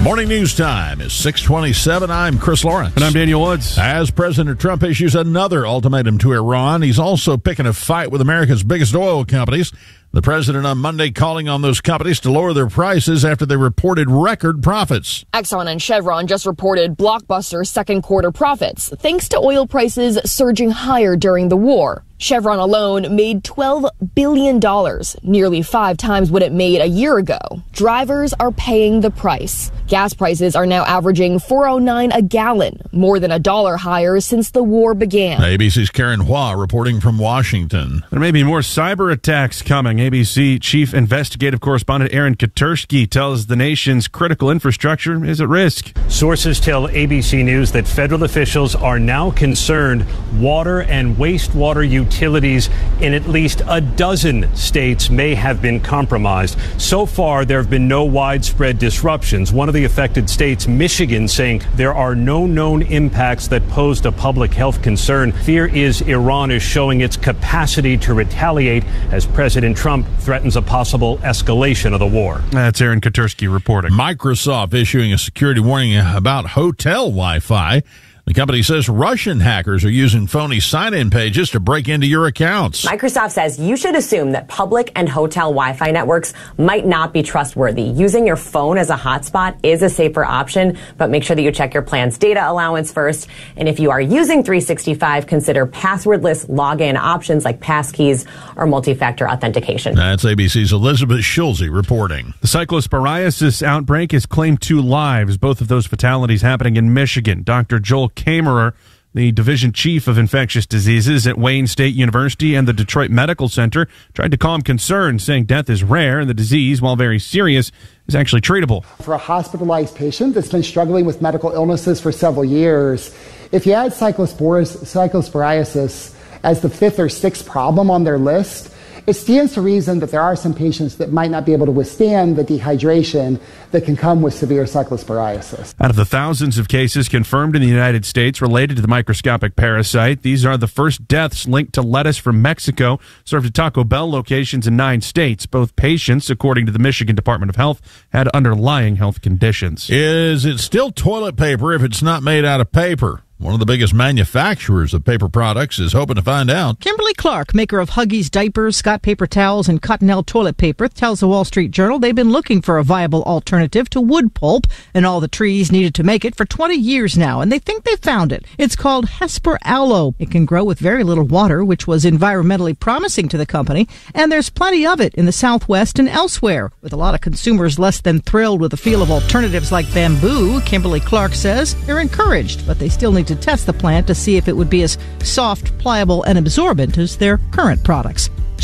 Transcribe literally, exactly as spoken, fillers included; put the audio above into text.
Morning news time is six twenty-seven. I'm Chris Lawrence. And I'm Daniel Woods. As President Trump issues another ultimatum to Iran, he's also picking a fight with America's biggest oil companies. The president on Monday calling on those companies to lower their prices after they reported record profits. Exxon and Chevron just reported blockbuster second quarter profits, thanks to oil prices surging higher during the war. Chevron alone made twelve billion dollars, nearly five times what it made a year ago. Drivers are paying the price. Gas prices are now averaging four oh nine a gallon, more than a dollar higher since the war began. A B C's Karen Hua reporting from Washington. There may be more cyber attacks coming. A B C Chief Investigative Correspondent Aaron Katersky tells the nation's critical infrastructure is at risk. Sources tell A B C News that federal officials are now concerned water and wastewater utilities in at least a dozen states may have been compromised. So far, there have been no widespread disruptions. One of the affected states, Michigan, saying there are no known impacts that posed a public health concern. Fear is Iran is showing its capacity to retaliate as President Trump threatens a possible escalation of the war. That's Aaron Katersky reporting. Microsoft issuing a security warning about hotel Wi-Fi. The company says Russian hackers are using phony sign-in pages to break into your accounts. Microsoft says you should assume that public and hotel Wi-Fi networks might not be trustworthy. Using your phone as a hotspot is a safer option, but make sure that you check your plan's data allowance first. And if you are using three sixty-five, consider passwordless login options like passkeys or multi-factor authentication. That's A B C's Elizabeth Schulze reporting. The cyclosporiasis outbreak has claimed two lives, both of those fatalities happening in Michigan. Doctor Joel Kamerer, the division chief of infectious diseases at Wayne State University and the Detroit Medical Center, tried to calm concerns, saying death is rare and the disease, while very serious, is actually treatable. For a hospitalized patient that's been struggling with medical illnesses for several years, if you add cyclosporiasis as the fifth or sixth problem on their list, it stands to reason that there are some patients that might not be able to withstand the dehydration that can come with severe cyclosporiasis. Out of the thousands of cases confirmed in the United States related to the microscopic parasite, these are the first deaths linked to lettuce from Mexico, served at Taco Bell locations in nine states. Both patients, according to the Michigan Department of Health, had underlying health conditions. Is it still toilet paper if it's not made out of paper? One of the biggest manufacturers of paper products is hoping to find out. Kimberly-Clark, maker of Huggies diapers, Scott paper towels, and Cottonelle toilet paper, tells the Wall Street Journal they've been looking for a viable alternative to wood pulp and all the trees needed to make it for twenty years now, and they think they found it. It's called Hesper Aloe. It can grow with very little water, which was environmentally promising to the company, and there's plenty of it in the Southwest and elsewhere. With a lot of consumers less than thrilled with the feel of alternatives like bamboo, Kimberly-Clark says they're encouraged, but they still need to test the plant to see if it would be as soft, pliable, and absorbent as their current products.